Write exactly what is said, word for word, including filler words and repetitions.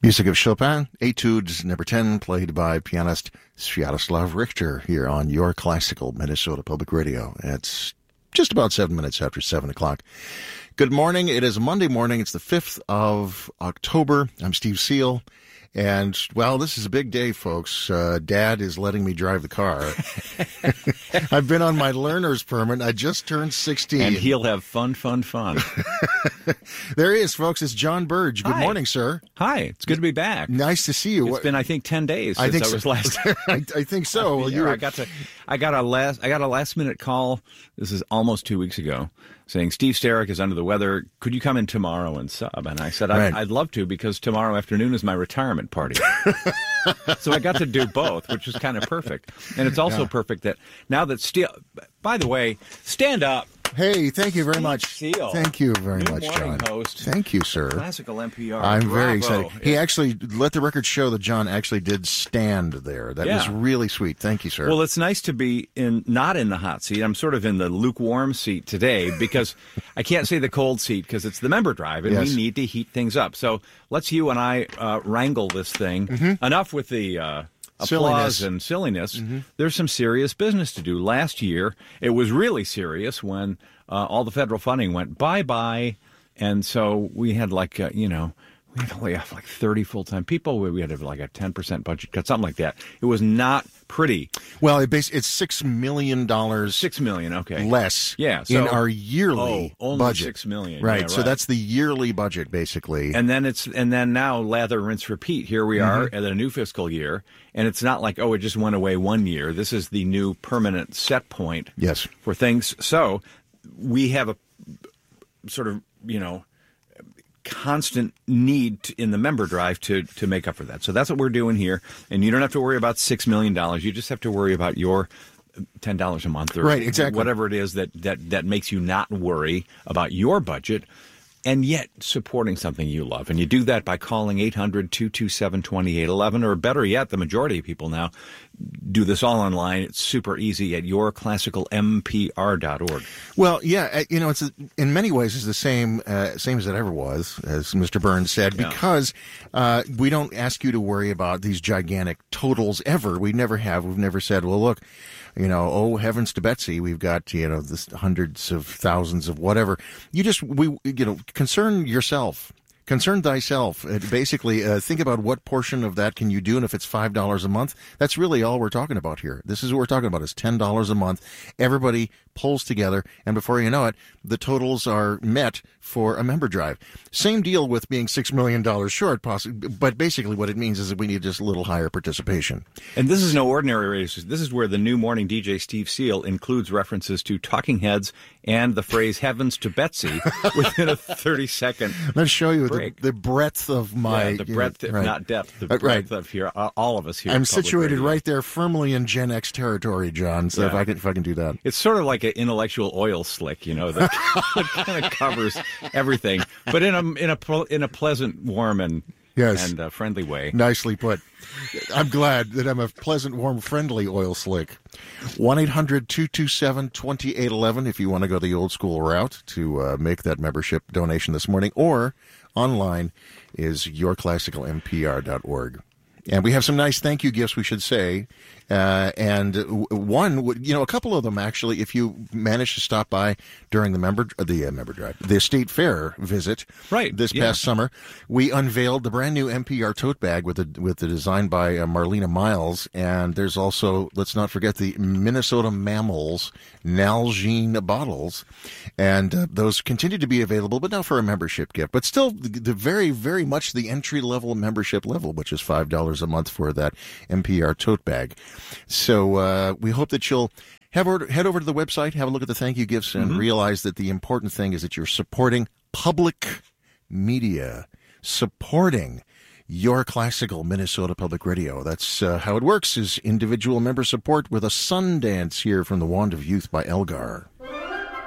Music of Chopin, Etudes number ten, played by pianist Sviatoslav Richter here on Your Classical Minnesota Public Radio. It's just about seven minutes after seven o'clock. Good morning. It is Monday morning. It's the fifth of October. I'm Steve Seal. And, well, this is a big day, folks. Uh, Dad is letting me drive the car. I've been on my learner's permit. I just turned sixteen. And he'll have fun, fun, fun. There he is, folks. It's John Burge. Good Hi. morning, sir. Hi. It's good to be back. Nice to see you. It's What- been, I think, ten days I since think I so. was last. I, I think so. Well, Yeah, you were, I got to, I got a last, I got a last minute call. This is almost two weeks ago, saying Steve Sterrick is under the weather. Could you come in tomorrow and sub? And I said Right. I'd, I'd love to, because tomorrow afternoon is my retirement party. So I got to do both, which is kind of perfect. And it's also Yeah. perfect that now that Steve. By the way, stand up. Hey, thank you very Steve much. Seal, Thank you very new much, morning John. host. Thank you, sir. Classical N P R. I'm very Bravo. excited. He actually let the record show that John actually did stand there. That Yeah. was really sweet. Thank you, sir. Well, it's nice to be in not in the hot seat. I'm sort of in the lukewarm seat today because I can't say the cold seat because it's the member drive and Yes. we need to heat things up. So let's you and I uh, wrangle this thing. Enough with the uh, applause Silliness. and silliness. There's some serious business to do. Last year, it was really serious when uh, all the federal funding went bye-bye. And so we had like, uh, you know, we had to lay off like thirty full-time people. We we had to have like a ten percent budget cut, something like that. It was not pretty. well, it bas- it's six million dollars Six million, okay. less Yeah, so- in our yearly Oh, only budget. six million. Right, Yeah, so right. that's the yearly budget, basically. And then it's and then now lather, rinse, repeat. Here we are at a new fiscal year, and it's not like, oh, it just went away one year. This is the new permanent set point Yes. for things. So we have a sort of, you know, constant need to, in the member drive to to make up for that. So that's what we're doing here. And you don't have to worry about six million dollars. You just have to worry about your ten dollars a month or Right, exactly. whatever it is that, that, that makes you not worry about your budget, and yet supporting something you love. And you do that by calling eight hundred, two two seven, two eight one one, or better yet, the majority of people now do this all online. It's super easy at your classical m p r dot org. Well, yeah, uh, you know, it's in many ways it's the same uh, same as it ever was, as Mister Burns said, Yeah. because uh, we don't ask you to worry about these gigantic totals ever. We never have. We've never said, well, look, you know, oh heavens to Betsy, we've got, you know, this hundreds of thousands of whatever. You just we you know concern yourself. Concern thyself. Uh, basically, uh, think about what portion of that can you do, and if it's five dollars a month, that's really all we're talking about here. This is what we're talking about, is ten dollars a month. Everybody pulls together, and before you know it, the totals are met for a member drive. Same deal with being six million dollars short, possibly, but basically what it means is that we need just a little higher participation. And this is no ordinary radio station. This is where the new morning D J Steve Seal includes references to Talking Heads and the phrase heavens to Betsy within a thirty-second Let's show you the, break. the breadth of my... yeah, the you know, breadth, if right. not depth, the Uh, right. breadth of here, uh, all of us here. I'm at Public situated Radio. right there firmly in Gen X territory, John, so if Yeah. I can if I can do that. It's sort of like an intellectual oil slick, you know, that kind of covers everything, but in a in a ple- in a pleasant, warm, and Yes. and uh, friendly way. Nicely put. I'm glad that I'm a pleasant, warm, friendly oil slick. one eight hundred, two two seven, two eight one one if you want to go the old school route to uh, make that membership donation this morning, or online is your classical m p r dot org. And we have some nice thank you gifts, we should say. Uh, and w- one, would you know, a couple of them actually, if you manage to stop by during the member, uh, the uh, member drive, the state fair visit, Right, this yeah. past summer, we unveiled the brand new N P R tote bag with the with the design by uh, Marlena Miles, and there's also, let's not forget, the Minnesota Mammals Nalgene bottles, and uh, those continue to be available, but now for a membership gift, but still the, the very very much the entry level membership level, which is five dollars a month for that N P R tote bag. So uh, we hope that you'll have order, head over to the website, have a look at the thank you gifts, and realize that the important thing is that you're supporting public media, supporting your classical Minnesota Public Radio. That's uh, how it works, is individual member support with a Sundance here from the Wand of Youth by Elgar.